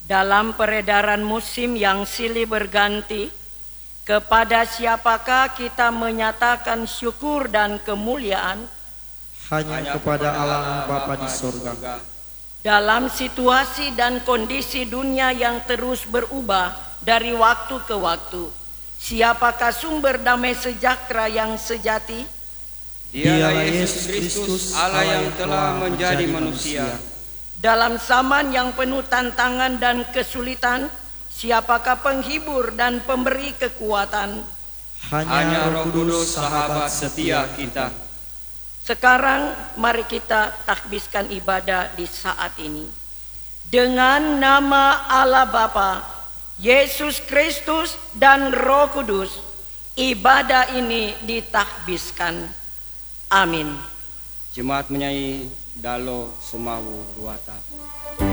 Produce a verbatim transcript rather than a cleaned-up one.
Dalam peredaran musim yang silih berganti, kepada siapakah kita menyatakan syukur dan kemuliaan? Hanya kepada Allah Bapa di surga. Dalam situasi dan kondisi dunia yang terus berubah dari waktu ke waktu, siapakah sumber damai sejahtera yang sejati? Dialah Yesus Kristus, Allah yang telah menjadi manusia. Dalam zaman yang penuh tantangan dan kesulitan, siapakah penghibur dan pemberi kekuatan? Hanya Roh Kudus, sahabat setia kita. Sekarang mari kita takbiskan ibadah di saat ini. Dengan nama Allah Bapa, Yesus Kristus dan Roh Kudus, ibadah ini ditakbiskan. Amin. Jemaat menyanyi Dalo Sumawu Ruata.